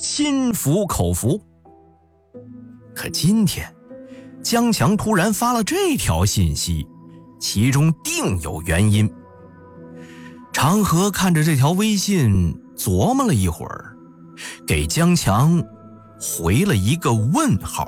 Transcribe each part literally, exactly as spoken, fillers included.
心服口服。可今天江强突然发了这条信息，其中定有原因。长河看着这条微信琢磨了一会儿，给江强回了一个问号。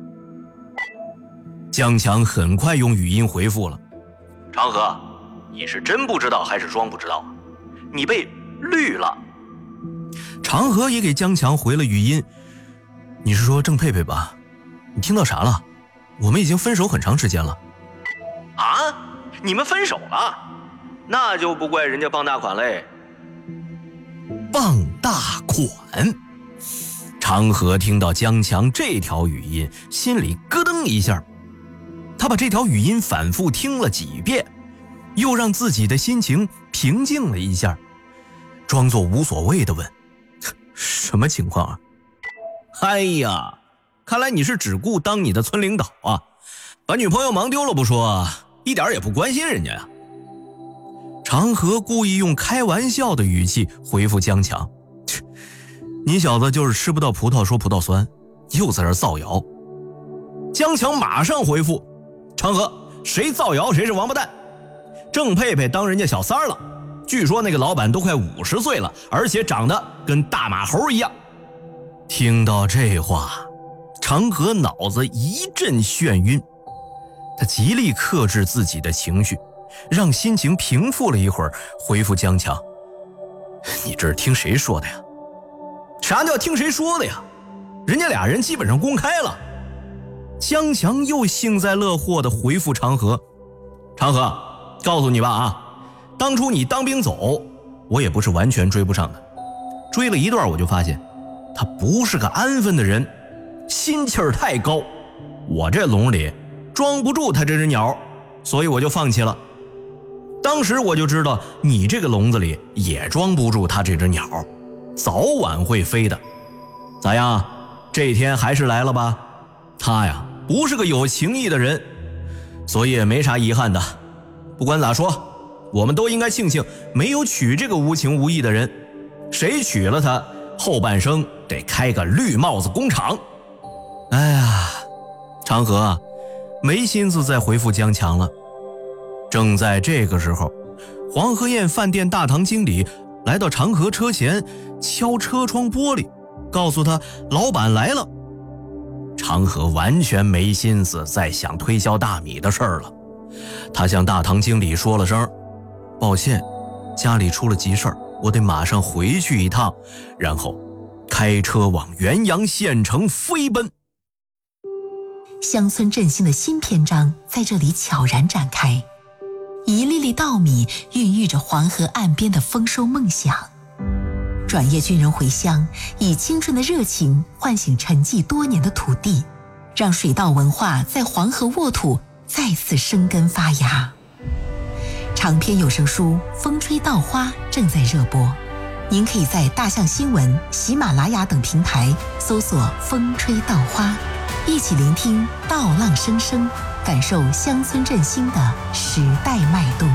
江强很快用语音回复了：长河，你是真不知道还是装不知道？你被绿了。长河也给江强回了语音：你是说郑佩佩吧？你听到啥了？我们已经分手很长时间了。啊？你们分手了？那就不怪人家傍大款嘞。傍大款？长河听到江强这条语音，心里咯噔一下。他把这条语音反复听了几遍，又让自己的心情平静了一下，装作无所谓地问：什么情况啊？哎呀，看来你是只顾当你的村领导啊，把女朋友忙丢了不说，一点也不关心人家呀。长河故意用开玩笑的语气回复江强：你小子就是吃不到葡萄说葡萄酸，又在这造谣。江强马上回复：长河，谁造谣谁是王八蛋。郑佩佩当人家小三儿了，据说那个老板都快五十岁了，而且长得跟大马猴一样。听到这话，长河脑子一阵眩晕，他极力克制自己的情绪，让心情平复了一会儿，回复江强：你这是听谁说的呀？啥叫听谁说的呀？人家俩人基本上公开了。江强又幸灾乐祸地回复长河：长河，告诉你吧啊，当初你当兵走，我也不是完全追不上的，追了一段我就发现他不是个安分的人，心气儿太高，我这笼里装不住他这只鸟，所以我就放弃了。当时我就知道你这个笼子里也装不住他这只鸟，早晚会飞的。咋样，这天还是来了吧？他呀不是个有情义的人，所以也没啥遗憾的。不管咋说，我们都应该庆幸没有娶这个无情无义的人，谁娶了他，后半生得开个绿帽子工厂。哎呀，长河没心思再回复江强了。正在这个时候，黄河宴饭店大堂经理来到长河车前，敲车窗玻璃，告诉他老板来了。长河完全没心思再想推销大米的事儿了，他向大堂经理说了声抱歉，家里出了急事儿，我得马上回去一趟，然后开车往元阳县城飞奔。 乡村振兴的新篇章在这里悄然展开，一粒粒稻米孕育着黄河岸边的丰收梦想。转业军人回乡，以青春的热情唤醒沉寂多年的土地，让水稻文化在黄河沃土再次生根发芽。长篇有声书《风吹稻花》正在热播，您可以在大象新闻、喜马拉雅等平台搜索《风吹稻花》，一起聆听稻浪声声，感受乡村振兴的时代脉动。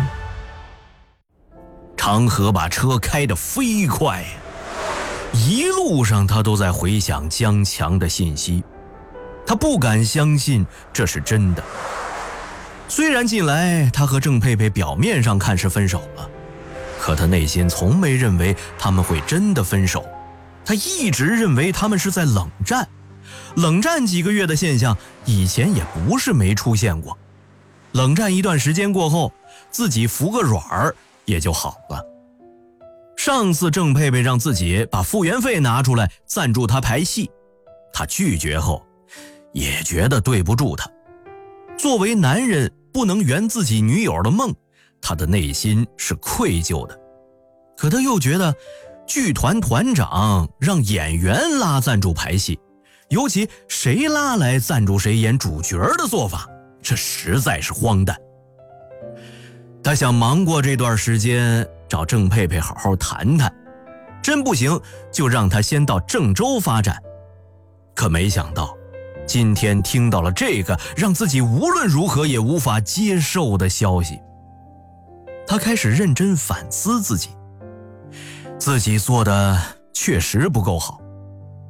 长河把车开得飞快，一路上他都在回想江强的信息，他不敢相信这是真的。虽然近来他和郑佩佩表面上看是分手了，可他内心从没认为他们会真的分手，他一直认为他们是在冷战。冷战几个月的现象以前也不是没出现过，冷战一段时间过后，自己服个软儿也就好了。上次郑佩佩让自己把复原费拿出来赞助他排戏，他拒绝后也觉得对不住他。作为男人不能圆自己女友的梦，他的内心是愧疚的。可他又觉得剧团团长让演员拉赞助排戏，尤其谁拉来赞助谁演主角的做法，这实在是荒诞。他想忙过这段时间，找郑佩佩好好谈谈，真不行就让他先到郑州发展。可没想到今天听到了这个让自己无论如何也无法接受的消息。他开始认真反思自己，自己做的确实不够好，